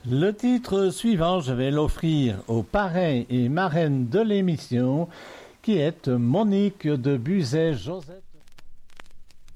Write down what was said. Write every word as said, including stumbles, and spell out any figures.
Le titre suivant, je vais l'offrir aux parrains et marraines de l'émission, qui est Monique de Buzet-Josette.